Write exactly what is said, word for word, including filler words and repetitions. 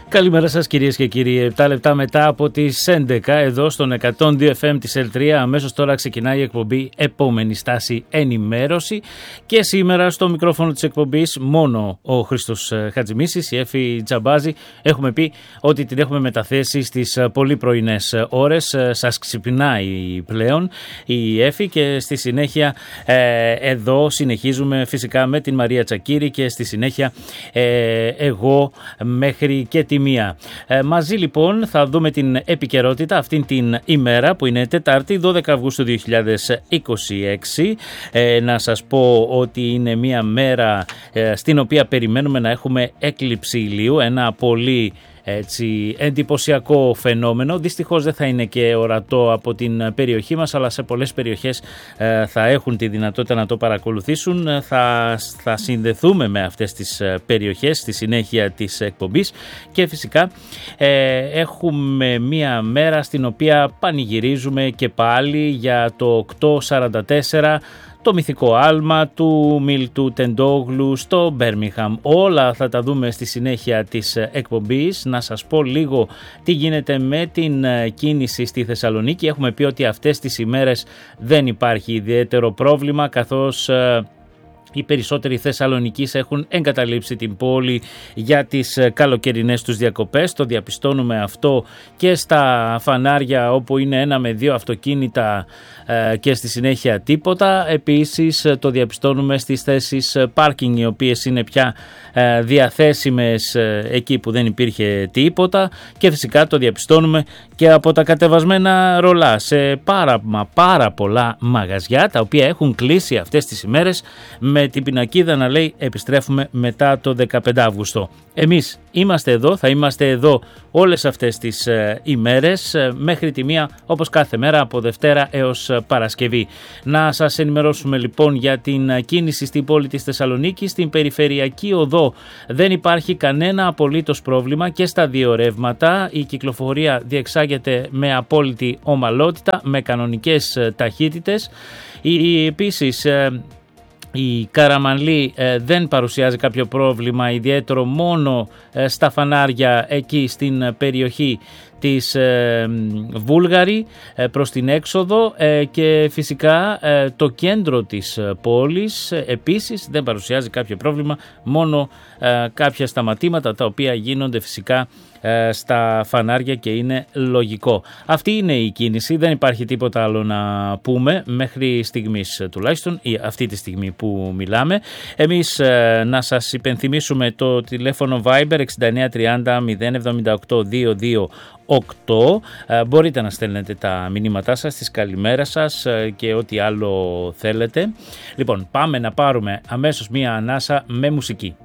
Καλημέρα σας κυρίες και κύριοι. επτά λεπτά μετά από τις έντεκα εδώ στον εκατόν δύο εφ εμ της ελ τρία. Αμέσως τώρα ξεκινάει η εκπομπή Επόμενη Στάση Ενημέρωση. Και σήμερα στο μικρόφωνο της εκπομπής μόνο ο Χρήστος Χατζημίσης, η Έφη Τζαμπάζη. Έχουμε πει ότι την έχουμε μεταθέσει στις πολύ πρωινές ώρες. Σας ξυπνάει πλέον η Έφη και στη συνέχεια ε, εδώ συνεχίζουμε φυσικά με την Μαρία Τσακίρη και στη συνέχεια ε, εγώ μέχρι και τη μία. Ε, μαζί λοιπόν θα δούμε την επικαιρότητα αυτήν την ημέρα που είναι Τετάρτη δώδεκα Αυγούστου δύο χιλιάδες είκοσι έξι. Ε, να σας πω ότι είναι μια μέρα ε, στην οποία περιμένουμε να έχουμε έκλειψη ηλίου, ένα πολύ έτσι εντυπωσιακό φαινόμενο. Δυστυχώς δεν θα είναι και ορατό από την περιοχή μας, αλλά σε πολλές περιοχές ε, θα έχουν τη δυνατότητα να το παρακολουθήσουν. Θα, θα συνδεθούμε με αυτές τις περιοχές στη συνέχεια της εκπομπής και φυσικά ε, έχουμε μία μέρα στην οποία πανηγυρίζουμε και πάλι για το οκτώ σαράντα τέσσερα, το μυθικό άλμα του Μίλτου Τεντόγλου στο Μπέρμιγχαμ. Όλα θα τα δούμε στη συνέχεια της εκπομπής. Να σας πω λίγο τι γίνεται με την κίνηση στη Θεσσαλονίκη. Έχουμε πει ότι αυτές τις ημέρες δεν υπάρχει ιδιαίτερο πρόβλημα, καθώς οι περισσότεροι Θεσσαλονικείς έχουν εγκαταλείψει την πόλη για τις καλοκαιρινές τους διακοπές. Το διαπιστώνουμε αυτό και στα φανάρια όπου είναι ένα με δύο αυτοκίνητα και στη συνέχεια τίποτα. Επίσης το διαπιστώνουμε στις θέσεις πάρκινγκ, οι οποίες είναι πια διαθέσιμες εκεί που δεν υπήρχε τίποτα, και φυσικά το διαπιστώνουμε και από τα κατεβασμένα ρολά σε πάρα μα πάρα πολλά μαγαζιά τα οποία έχουν κλείσει αυτές τις ημέρες με την πινακίδα να λέει επιστρέφουμε μετά το δεκαπέντε Αυγούστου. Εμείς είμαστε εδώ, θα είμαστε εδώ όλες αυτές τις ε, ημέρες ε, μέχρι τη μία, όπως κάθε μέρα από Δευτέρα έως ε, Παρασκευή. Να σας ενημερώσουμε λοιπόν για την ε, κίνηση στην πόλη της Θεσσαλονίκης. Στην περιφερειακή οδό δεν υπάρχει κανένα απολύτως πρόβλημα και στα δύο ρεύματα. Η κυκλοφορία διεξάγεται με απόλυτη ομαλότητα, με κανονικές ε, ταχύτητες. Η, επίσης ε, η Καραμανλή ε, δεν παρουσιάζει κάποιο πρόβλημα ιδιαίτερο, μόνο ε, στα φανάρια εκεί στην περιοχή της ε, Βούλγαρη ε, προς την έξοδο ε, και φυσικά ε, το κέντρο της πόλης ε, επίσης δεν παρουσιάζει κάποιο πρόβλημα, μόνο ε, κάποια σταματήματα τα οποία γίνονται φυσικά ε, στα φανάρια και είναι λογικό. Αυτή είναι η κίνηση, δεν υπάρχει τίποτα άλλο να πούμε μέχρι στιγμής τουλάχιστον, ή αυτή τη στιγμή που μιλάμε. Εμείς ε, να σας υπενθυμίσουμε το τηλέφωνο Viber εξήντα εννέα τριάντα μηδέν εβδομήντα οκτώ είκοσι δύο οκτώ. Ε, μπορείτε να στέλνετε τα μηνύματά σας, τις καλημέρα σας ε, και ό,τι άλλο θέλετε. Λοιπόν, πάμε να πάρουμε αμέσως μία ανάσα με μουσική.